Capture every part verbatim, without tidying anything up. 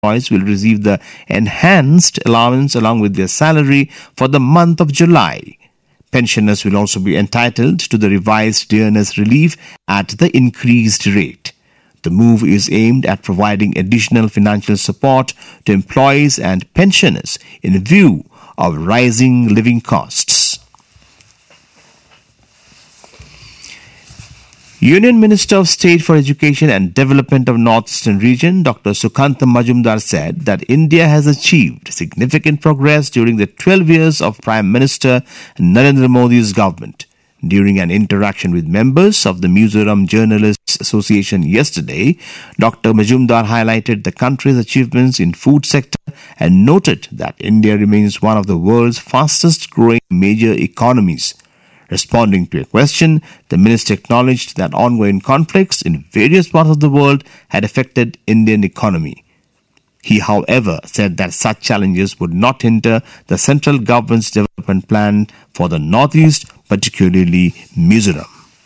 employees will receive the enhanced allowance along with their salary for the month of July. Pensioners will also be entitled to the revised dearness relief at the increased rate. The move is aimed at providing additional financial support to employees and pensioners in view of rising living costs. Union Minister of State for Education and Development of Northeastern Region, Doctor Sukanta Majumdar, said that India has achieved significant progress during the twelve years of Prime Minister Narendra Modi's government. During an interaction with members of the Mizoram Journalists Association yesterday, Doctor Majumdar highlighted the country's achievements in food sector and noted that India remains one of the world's fastest growing major economies. Responding to a question, the minister acknowledged that ongoing conflicts in various parts of the world had affected Indian economy. He, however, said that such challenges would not hinder the central government's development plan for the Northeast, particularly Mizoram.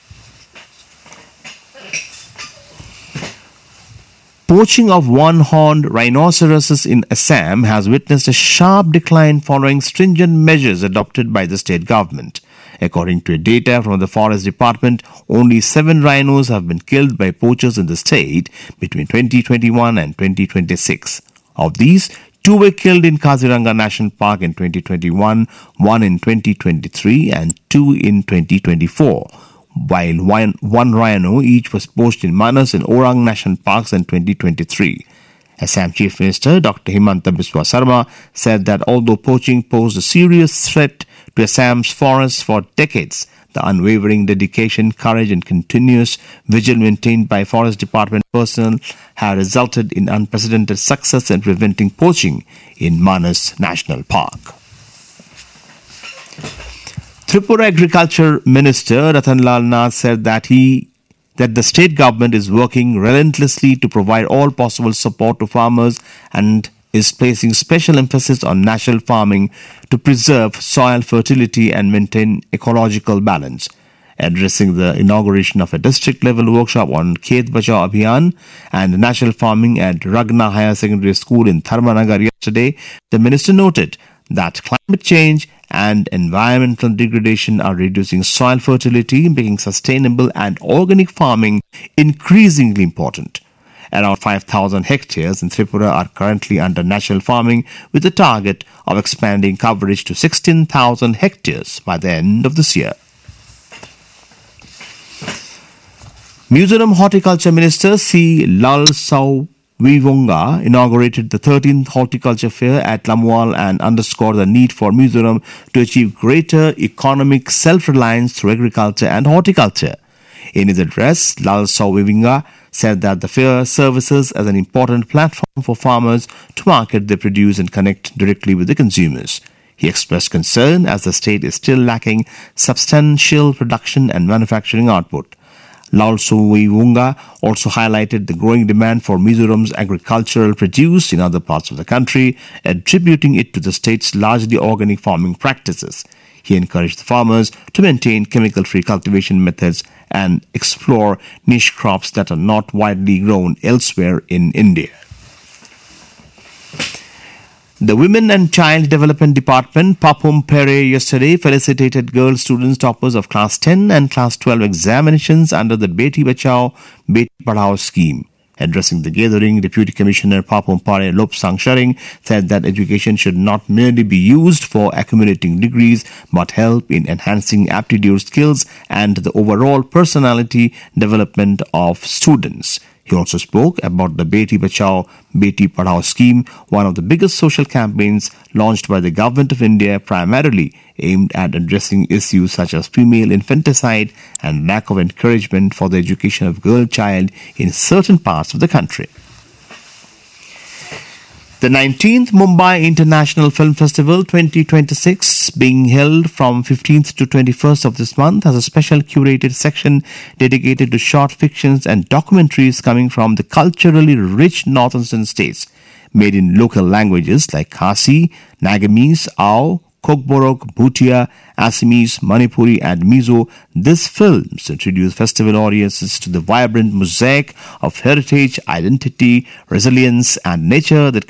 Poaching of one-horned rhinoceroses in Assam has witnessed a sharp decline following stringent measures adopted by the state government. According to data from the Forest Department, only seven rhinos have been killed by poachers in the state between twenty twenty-one and twenty twenty-six. Of these, two were killed in Kaziranga National Park in twenty twenty-one, one in twenty twenty-three and two in twenty twenty-four, while one, one rhino each was poached in Manas and Orang National Parks in twenty twenty-three. Assam Chief Minister Doctor Himanta Biswa Sarma said that although poaching posed a serious threat to Assam's forests for decades, the unwavering dedication, courage and continuous vigil maintained by Forest Department personnel have resulted in unprecedented success in preventing poaching in Manas National Park. Tripura Agriculture Minister Ratanlal Nath said that he that the state government is working relentlessly to provide all possible support to farmers and is placing special emphasis on natural farming to preserve soil fertility and maintain ecological balance. Addressing the inauguration of a district-level workshop on Khet Bachao Abhiyan and natural farming at Ragna Higher Secondary School in Dharmanagar yesterday, the minister noted that climate change and environmental degradation are reducing soil fertility, making sustainable and organic farming increasingly important. Around five thousand hectares in Tripura are currently under natural farming with a target of expanding coverage to sixteen thousand hectares by the end of this year. Mizoram Horticulture Minister C. Lalsau Vivonga inaugurated the thirteenth Horticulture Fair at Lamwal and underscored the need for Mizoram to achieve greater economic self-reliance through agriculture and horticulture. In his address, Lalsau Vivonga said that the fair serves as an important platform for farmers to market their produce and connect directly with the consumers. He expressed concern as the state is still lacking substantial production and manufacturing output. Lalsau Vivonga also highlighted the growing demand for Mizoram's agricultural produce in other parts of the country, attributing it to the state's largely organic farming practices. He encouraged the farmers to maintain chemical-free cultivation methods and explore niche crops that are not widely grown elsewhere in India. The Women and Child Development Department, Papum Pere, yesterday felicitated girl students toppers of Class ten and Class twelve examinations under the Beti Bachao, Beti Padhao scheme. Addressing the gathering, Deputy Commissioner Papum Pare Lopsang Sharing said that education should not merely be used for accumulating degrees but help in enhancing aptitude skills and the overall personality development of students. He also spoke about the Beti Bachao, Beti Padhao scheme, one of the biggest social campaigns launched by the Government of India, primarily aimed at addressing issues such as female infanticide and lack of encouragement for the education of girl child in certain parts of the country. The nineteenth Mumbai International Film Festival twenty twenty-six, being held from fifteenth to twenty-first of this month, has a special curated section dedicated to short fictions and documentaries coming from the culturally rich northeastern states, made in local languages like Khasi, Nagamese, Ao, Kokborok, Bhutia, Assamese, Manipuri and Mizo. These films introduce festival audiences to the vibrant mosaic of heritage, identity, resilience and nature that